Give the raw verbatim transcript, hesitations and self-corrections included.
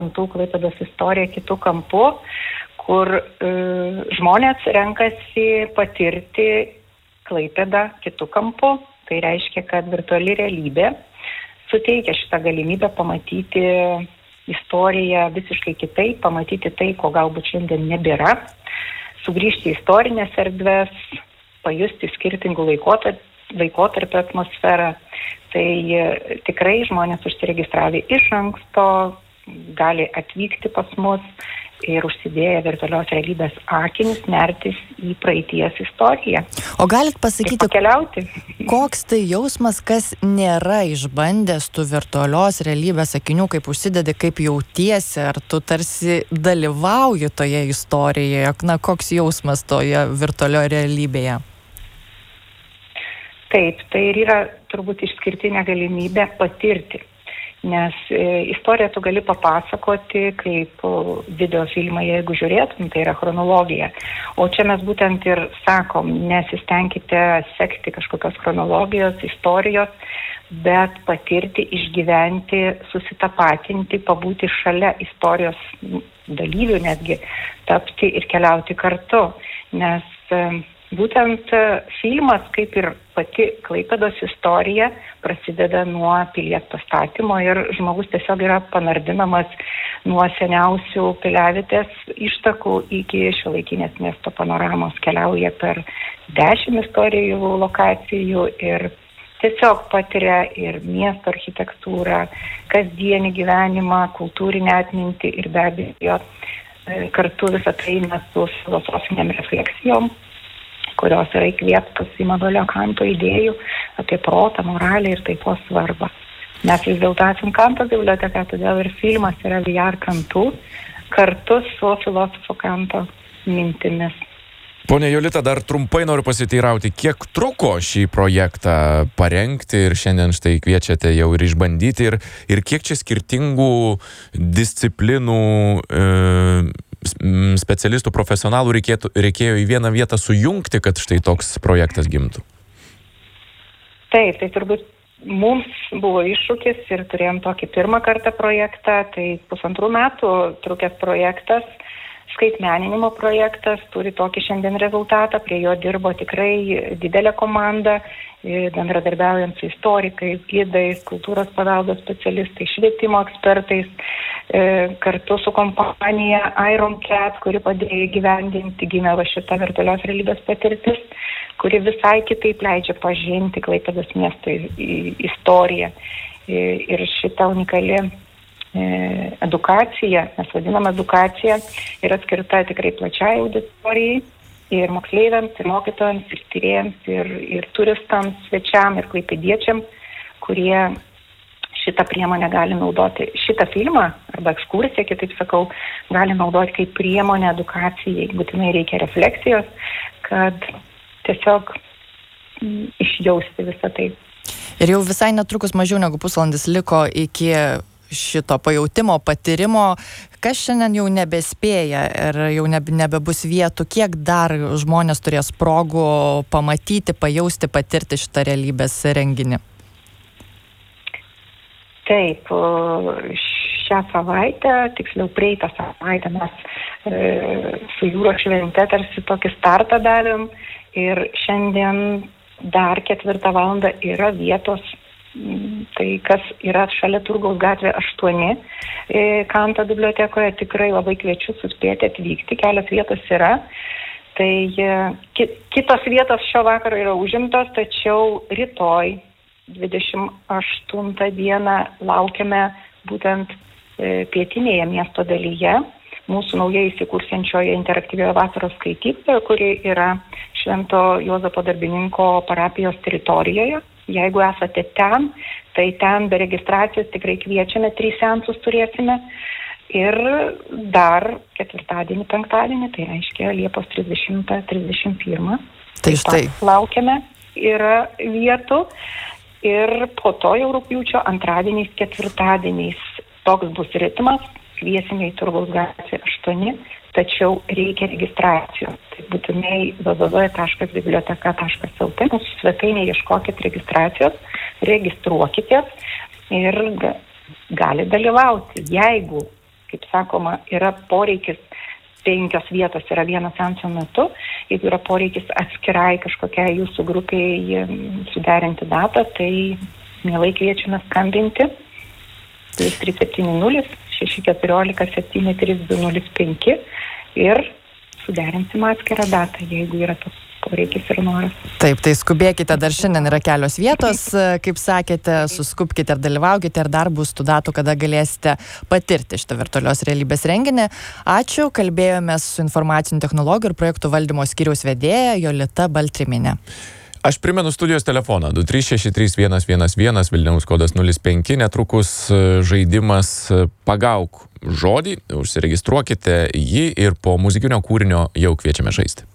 suprantu Klaipėdos istoriją kitų kampų, kur e, žmonės renkasi patirti Klaipėdą kitų kampų. Tai reiškia, kad virtuali realybė suteikia šitą galimybę pamatyti istoriją visiškai kitaip, pamatyti tai, ko galbūt šiandien nebėra, sugrįžti į istorinės erdves, pajusti skirtingų laikotarpio atmosferą. Tai tikrai žmonės užsiregistravę iš anksto gali atvykti pas mus ir užsidėję virtualios realybės akinius nertis į praeities istoriją. O galit pasakyti, pakeliauti. Koks tai jausmas, kas nėra išbandęs tų virtualios realybės akinių, kaip užsidedi, kaip jautiesi, ar tu tarsi dalyvauji toje istorijoje, na, koks jausmas toje virtualioje realybėje? Taip, tai ir yra turbūt išskirtinė galimybė patirti. Nes e, istoriją tu gali papasakoti kaip videofilmą, jeigu žiūrėtum, tai yra chronologija. O čia mes būtent ir sakom, nesistengkite sekti kažkokios chronologijos, istorijos, bet patirti, išgyventi, susitapatinti, pabūti šalia istorijos dalyvių, netgi tapti ir keliauti kartu. Nes e, būtent filmas, kaip ir pati Klaipėdos istorija, prasideda nuo pilies pastatymo ir žmogus tiesiog yra panardinamas nuo seniausių piliavietės ištakų iki šiuolaikinės miesto panoramos, keliauja per dešimt istorijų lokacijų ir tiesiog patiria ir miesto architektūrą, kasdienį gyvenimą, kultūrinę atmintį ir be abejo kartu visą tai mes su filosofinėm refleksijom, kurios yra įkvėptos Imanuelio Kanto idėjų apie protą, moralę ir taikos svarbą. Mes vis dėlto esam Kanto biblioteka, todėl ir filmas yra V R Kantų kartu su filosofo Kanto mintimis. Pone Jolita, dar trumpai noriu pasiteirauti, kiek truko šį projektą parengti ir šiandien štai kviečiate jau ir išbandyti ir, ir kiek čia skirtingų disciplinų e, specialistų, profesionalų reikėtų, reikėjo į vieną vietą sujungti, kad štai toks projektas gimtų? Taip, tai turbūt mums buvo iššūkis ir turėjom tokį pirmą kartą projektą, tai pusantrų metų trukęs projektas, skaitmeninimo projektas, turi tokį šiandien rezultatą, prie jo dirbo tikrai didelė komanda, bendradarbiaujant su istorikais, gidais, kultūros paveldo specialistais, švietimo ekspertais, kartu su kompanija Iron Cat, kuri padėjo įgyvendinti, gimė va šita virtualios realybės patirtis, kuri visai kitaip leidžia pažinti Klaipėdos miesto istoriją. Ir šita unikali edukacija, mes vadinam edukacija, yra skirta tikrai plačiai auditorijai ir moksleiviams, ir mokytojams, ir tyrėjams, ir, ir turistams, svečiam, ir klaipėdiečiam, kurie šitą priemonę gali naudoti, šitą filmą arba ekskursiją, kitaip sakau, gali naudoti kaip priemonę edukacijai. Būtinai reikia refleksijos, kad tiesiog išjausti visą tai. Ir jau visai netrukus mažiau negu pusvalandis liko iki šito pajautimo, patyrimo, kas šiandien jau nebespėja ir jau nebe, nebebus vietų, kiek dar žmonės turės progų pamatyti, pajausti, patirti šitą realybės renginį? Taip, šią savaitę, tiksliau praeitą savaitę mes e, su jūros švente tarsi tokį startą davėm ir šiandien dar ketvirtą valandą yra vietos. Tai kas yra šalia Turgaus gatvė aštuoni Kanto bibliotekoje, tikrai labai kviečiu suspėti atvykti, kelios vietos yra. Tai kitos vietos šio vakaro yra užimtos, tačiau rytoj, dvidešimt aštuntą dieną, laukiame būtent pietinėje miesto dalyje mūsų naujai įsikursiančioje interaktyvioje vasaros skaitykloje, kuri yra Švento Juozapo darbininko parapijos teritorijoje. Jeigu esate ten, tai ten be registracijos tikrai kviečiame, trys seansus turėsime. Ir dar ketvirtadienį, penktadienį, tai reiškia Liepos trisdešimtą trisdešimt pirmą. Tai štai. Laukiame, yra vietų. Ir po to jau rugpjūčio antradieniais, ketvirtadieniais toks bus ritmas. Kviesime į Turgaus gatvę aštuoni, tačiau reikia registracijos. Tai būtinai w w w taškas biblioteka taškas l t mūsų svetainėje ieškokit registracijos, registruokitės ir gali dalyvauti. Jeigu kaip sakoma, yra poreikis, penkios vietos yra vieno seanso metu, jeigu yra poreikis atskirai kažkokiai jūsų grupiai suderinti datą, tai mielai kviečiame skambinti trys septyni nulis šeši keturiolika septyni trys du nulis penki ir suderinsim atskirą datą, jeigu yra tas poreikis ir noras. Taip, tai skubėkite, dar šiandien yra kelios vietos, kaip sakėte, suskubkite ir dalyvaukite, ir dar bus tų datų, kada galėsite patirti šitą virtualios realybės renginį. Ačiū, kalbėjomės su informacinių technologijų ir projektų valdymo skyriaus vedėja Jolita Baltriminė. Aš primenu studijos telefoną du trys šeši trys vienas vienas vienas, Vilniaus kodas nulis penki, netrukus žaidimas Pagauk žodį, užsiregistruokite jį ir po muzikinio kūrinio jau kviečiame žaisti.